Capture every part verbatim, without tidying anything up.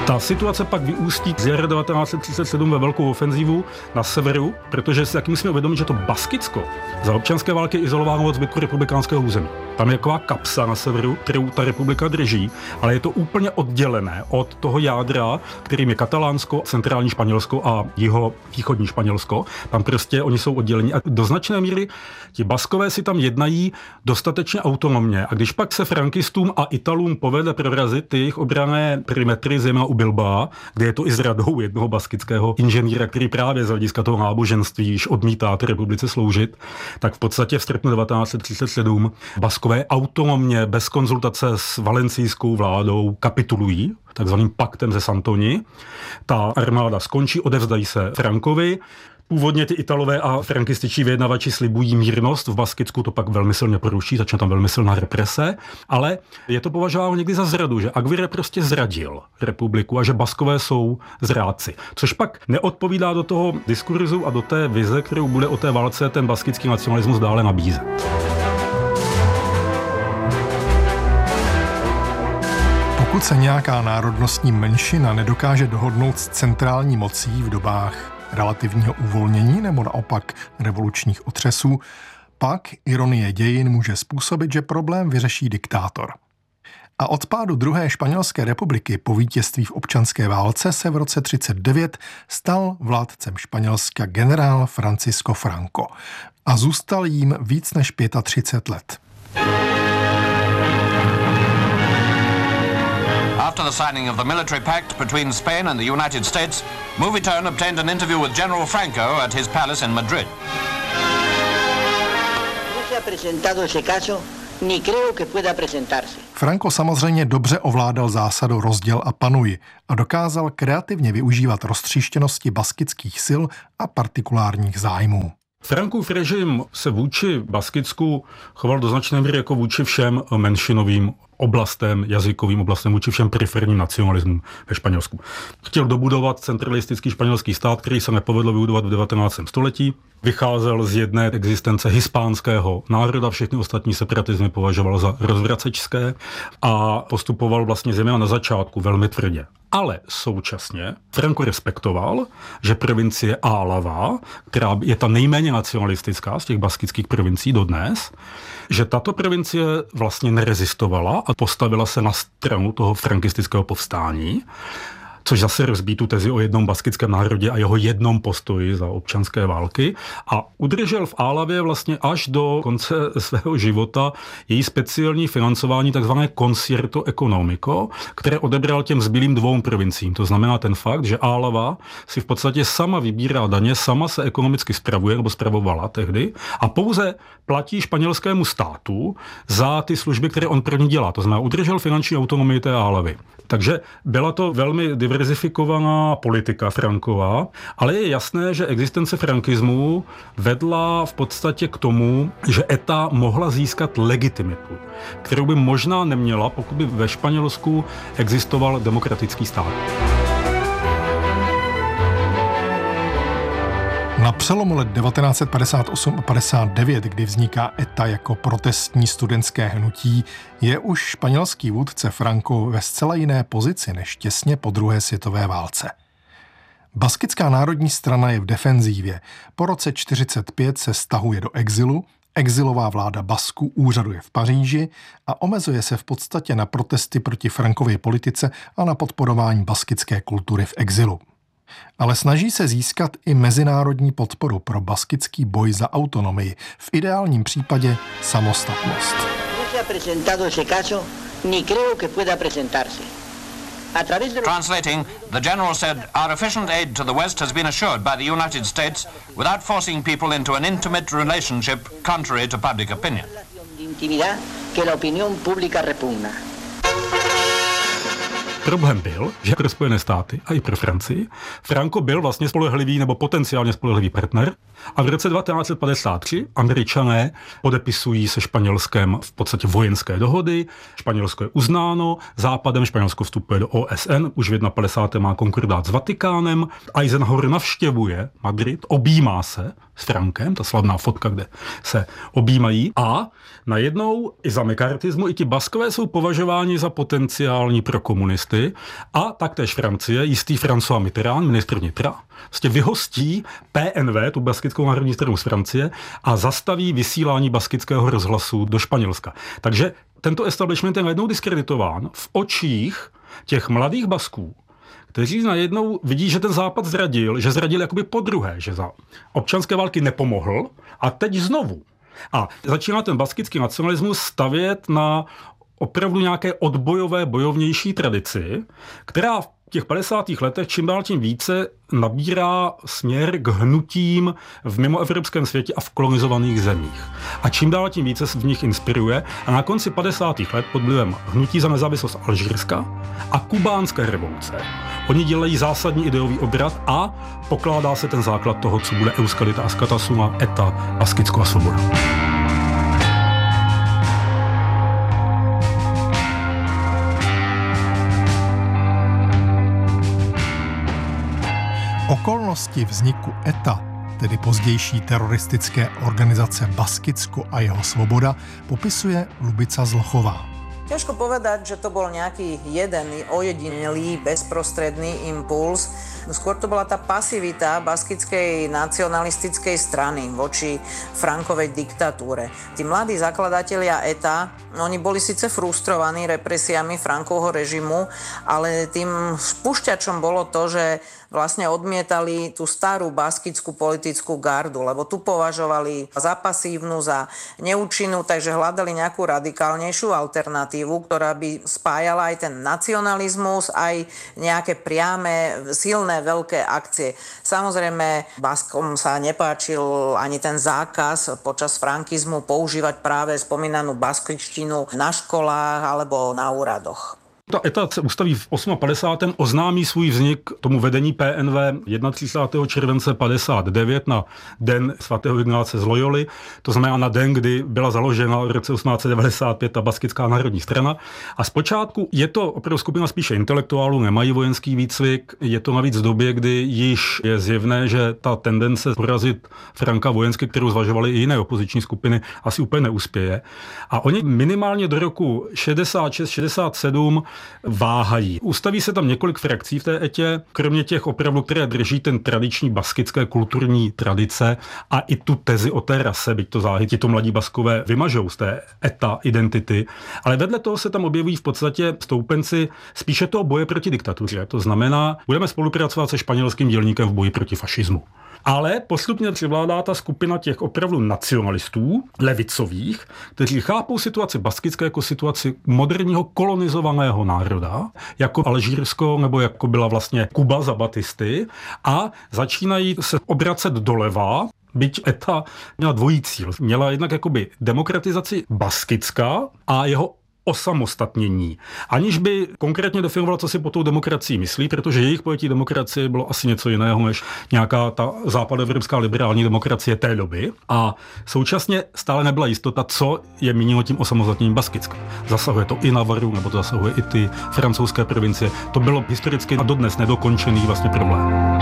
Ta situace pak vyústí z jara devatenáct set třicet sedm ve velkou ofenzívu na severu, protože si taky musíme uvědomit, že to Baskicko za občanské války je izolováno od zbytku republikánského území. Tam je taková kapsa na severu, kterou ta republika drží, ale je to úplně oddělené od toho jádra, kterým je Katalánsko, centrální Španělsko a jiho východní Španělsko. Tam prostě oni jsou oddělení a do značné míry ti Baskové si tam jednají dostatečně autonomně. A když pak se frankistům a Italům povede prorazit ty jejich obranné perimetry, zejména u Bilbaa, kde je to i s radou jednoho baskického inženýra, který právě z hlediska toho náboženství již odmítá té republice sloužit, tak v podstatě v srpnu devatenáct set třicet sedm Baskové autonomně, bez konzultace s valencijskou vládou kapitulují takzvaným paktem ze Santoni. Ta armáda skončí, odevzdají se Frankovi. Původně ty Italové a frankističtí vyjednavači slibují mírnost, v Baskicku to pak velmi silně poruší, začne tam velmi silná represe, ale je to považováno někdy za zradu, že Aguirre prostě zradil republiku a že Baskové jsou zrádci. Což pak neodpovídá do toho diskurzu a do té vize, kterou bude o té válce ten baskický nacionalismus dále nabízet. Pokud se nějaká národnostní menšina nedokáže dohodnout s centrální mocí v dobách relativního uvolnění nebo naopak revolučních otřesů, pak ironie dějin může způsobit, že problém vyřeší diktátor. A od pádu druhé španělské republiky po vítězství v občanské válce se v roce třicet devět stal vládcem Španělska generál Francisco Franco a zůstal jím víc než třicet pět let. After the signing of the military pact between Spain and the United States, Movietone obtained an interview with General Franco at his palace in Madrid. Franco samozřejmě dobře ovládal zásadu rozděl a panuj a dokázal kreativně využívat roztříštěnosti baskických sil a partikulárních zájmů. Frankův režim se vůči Baskicku choval do značné míry jako vůči všem menšinovým oblastem, jazykovým oblastem, vůči všem periferním nacionalismům ve Španělsku. Chtěl dobudovat centralistický španělský stát, který se nepovedlo vybudovat v devatenáctém století. Vycházel z jedné existence hispánského národa, všechny ostatní separatizmy považoval za rozvracečské a postupoval vlastně zejména na začátku velmi tvrdě. Ale současně Franco respektoval, že provincie Álava, která je ta nejméně nacionalistická z těch baskických provincií dodnes, že tato provincie vlastně nerezistovala a postavila se na stranu toho frankistického povstání, což zase rozbíjí tu tezi o jednom baskickém národě a jeho jednom postoji za občanské války a udržel v Álavě vlastně až do konce svého života její speciální financování takzvané concierto economico, které odebral těm zbylým dvou provinciím. To znamená ten fakt, že Álava si v podstatě sama vybírá daně, sama se ekonomicky spravuje nebo spravovala tehdy a pouze platí španělskému státu za ty služby, které on pro ní dělá. To znamená, udržel finanční autonomii té Álavy. Takže byla to velmi diverzifikovaná politika Frankova, ale je jasné, že existence frankismu vedla v podstatě k tomu, že E T A mohla získat legitimitu, kterou by možná neměla, pokud by ve Španělsku existoval demokratický stát. Na přelomu let devatenáct set padesát osm a padesát devět, kdy vzniká E T A jako protestní studentské hnutí, je už španělský vůdce Franco ve zcela jiné pozici než těsně po druhé světové válce. Baskická národní strana je v defenzívě. Po roce čtyřicet pět se stahuje do exilu, exilová vláda Basku úřaduje v Paříži a omezuje se v podstatě na protesty proti Frankově politice a na podporování baskické kultury v exilu. Ale snaží se získat i mezinárodní podporu pro baskický boj za autonomii, v ideálním případě samostatnost. Translating, the general said, our efficient aid to the West has been assured by the United States without forcing people into an intimate relationship contrary to public opinion. Problém byl, že pro Spojené státy a i pro Francii Franco byl vlastně spolehlivý nebo potenciálně spolehlivý partner a v roce devatenáct set padesát tři Američané podepisují se Španělskem v podstatě vojenské dohody, Španělsko je uznáno, Západem Španělsko vstupuje do O S N, už v padesátém prvním má konkordát s Vatikánem, Eisenhower navštěvuje Madrid, objímá se s Frankem, ta slavná fotka, kde se objímají a najednou i za mekartismu i ti Baskové jsou považováni za potenciální prokomunisty. nacionalisty a taktéž Francie, jistý François Mitterrand, ministr vnitra, vlastně vyhostí P N V, tu baskickou národní stranu z Francie, a zastaví vysílání baskického rozhlasu do Španělska. Takže tento establishment je najednou diskreditován v očích těch mladých Basků, kteří najednou vidí, že ten Západ zradil, že zradil jakoby podruhé, že za občanské války nepomohl a teď znovu. A začíná ten baskický nacionalismus stavět na opravdu nějaké odbojové, bojovnější tradici, která v těch padesátých letech čím dál tím více nabírá směr k hnutím v mimoevropském světě a v kolonizovaných zemích. A čím dál tím více se v nich inspiruje a na konci padesátých let pod vlivem hnutí za nezávislost Alžírska a kubánské revoluce oni dělají zásadní ideový obrat a pokládá se ten základ toho, co bude Euskalita Askatasuna, Eta, Baskicko a svoboda. Okolnosti vzniku Eta, tedy pozdější teroristické organizace Baskicko a jeho svoboda, popisuje Lubica Zlochová. Ťažko povedať, že to bol nejaký jeden ojedinelý, bezprostredný impuls. Skôr to bola tá pasivita baskickej nacionalistickej strany voči Frankovej diktatúre. Tí mladí zakladatelia Eta, oni boli síce frustrovaní represiami Frankovho režimu, ale tým spúšťačom bolo to, že vlastne odmietali tú starú baskickú politickú gardu, lebo tu považovali za pasívnu, za neúčinnú, takže hľadali nejakú radikálnejšiu alternatívu, ktorá by spájala aj ten nacionalizmus, aj nejaké priame, silné, veľké akcie. Samozrejme, Baskom sa nepáčil ani ten zákaz počas frankizmu používať práve spomínanú baskičtinu na školách alebo na úradoch. Ta Eta se ustaví v padesátém osmém oznámí svůj vznik tomu vedení P N V třicátého prvního července padesát devět na den svatého Ignáce z Loyoly, to znamená na den, kdy byla založena v roce osmnáct set devadesát pět ta Baskická národní strana. A zpočátku je to opravdu skupina spíše intelektuálů, nemají vojenský výcvik, je to navíc v době, kdy již je zjevné, že ta tendence porazit Franka vojensky, kterou zvažovaly i jiné opoziční skupiny, asi úplně neuspěje. A oni minimálně do roku šedesát šest šedesát sedm váhají. Ustaví se tam několik frakcí v té Etě, kromě těch opravdu, které drží ten tradiční baskické kulturní tradice a i tu tezi o té rase, byť to záhy tito mladí Baskové vymažou z té Eta identity, ale vedle toho se tam objevují v podstatě stoupenci spíše toho boje proti diktatuře. To znamená, budeme spolupracovat se španělským dělníkem v boji proti fašismu. Ale postupně přivládá ta skupina těch opravdu nacionalistů, levicových, kteří chápou situaci baskické jako situaci moderního kolonizovaného národa, jako Alžírsko nebo jako byla vlastně Kuba za Batisty, a začínají se obracet doleva. Byť Eta měla dvojí cíl. Měla jednak jakoby demokratizaci Baskicka a jeho osamostatnění. Aniž by konkrétně definovala, co si po tou demokracií myslí, protože jejich pojetí demokracie bylo asi něco jiného než nějaká ta západoevropská liberální demokracie té doby. A současně stále nebyla jistota, co je míněno tím osamostatněním Baskicka. Zasahuje to i Navaru, nebo to zasahuje i ty francouzské provincie. To bylo historicky a dodnes nedokončený vlastně problém.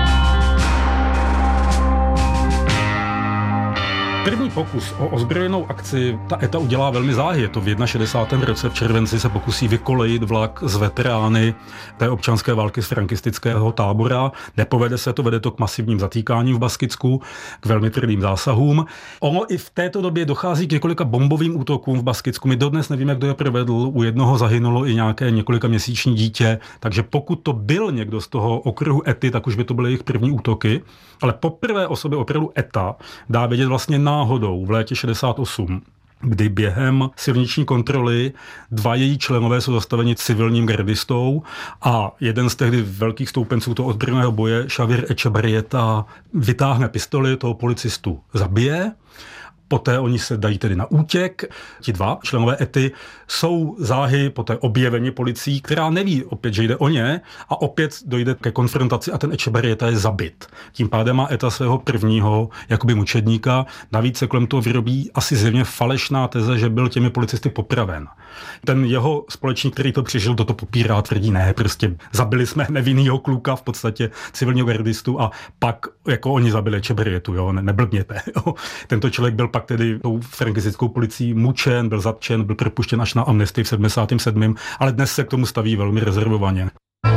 První pokus o ozbrojenou akci ta Eta udělá velmi záhy. Je to v šedesátém prvním roce v červenci se pokusí vykolejit vlak z veterány té občanské války z frankistického tábora. Nepovede se to, vede to k masivním zatýkáním v Baskicku, k velmi tvrdým zásahům. Ono i v této době dochází k několika bombovým útokům v Baskicku. My dodnes nevíme, kdo je provedl. U jednoho zahynulo i nějaké několika měsíční dítě. Takže pokud to byl někdo z toho okruhu Ety, tak už by to byly jejich první útoky. Ale poprvé o sobě opravdu Eta dá vědět vlastně náhodou v létě šedesát osm, kdy během silniční kontroly dva její členové jsou zastaveni civilním gardistou a jeden z tehdy velkých stoupenců toho ozbrojeného boje, Xavier Echebarrieta, vytáhne pistoli, toho policistu zabije. Poté oni se dají tedy na útěk. Ti dva členové Ety jsou záhy poté objeveni policií, která neví opět, že jde o ně, a opět dojde ke konfrontaci a ten Echebarrieta je zabit. Tím pádem má Eta svého prvního jakoby mučedníka. Navíc se kolem toho vyrobí asi zjevně falešná teze, že byl těmi policisty popraven. Ten jeho společník, který to přežil, toto popírá, tvrdí ne, prostě zabili jsme nevinnýho kluka, v podstatě civilního gardistu a pak jako oni zabili Čebrietu, jo, ne, neblbněte. Jo. Tento člověk byl pak tedy tou frankistickou policií mučen, byl zatčen, byl propuštěn až na amnestii v sedmdesátém sedmém ale dnes se k tomu staví velmi rezervovaně.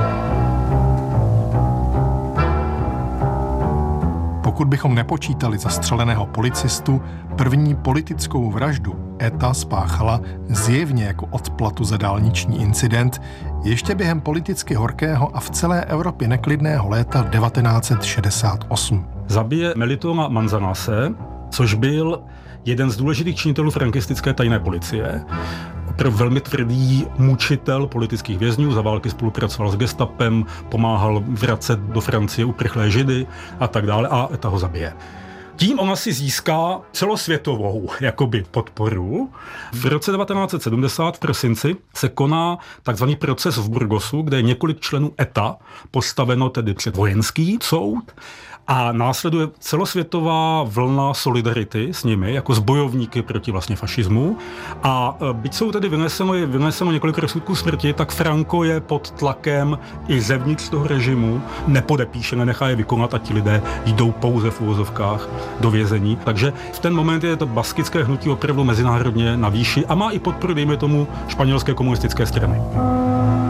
Pokud bychom nepočítali zastřeleného policistu, první politickou vraždu E T A spáchala zjevně jako odplatu za dálniční incident ještě během politicky horkého a v celé Evropě neklidného léta devatenáct set šedesát osm. Zabije Melitona Manzanase, což byl jeden z důležitých činitelů frankistické tajné policie, opravdu velmi tvrdý mučitel politických vězňů, za války spolupracoval s gestapem, pomáhal vracet do Francie uprchlé Židy a tak dále a E T A ho zabije. Tím ona si získá celosvětovou jakoby podporu. V roce devatenáct set sedmdesát v prosinci se koná takzvaný proces v Burgosu, kde je několik členů E T A postaveno tedy před vojenský soud a následuje celosvětová vlna solidarity s nimi, jako s bojovníky proti vlastně fašismu. A byť jsou tedy vyneseno, vyneseno několik rozsudků smrti, tak Franco je pod tlakem i zevnitř toho režimu, nepodepíše, nenechá je vykonat a ti lidé jdou pouze v uvozovkách do vězení. Takže v ten moment je to baskické hnutí opravdu mezinárodně na výši a má i podporu, dejme tomu, španělské komunistické strany.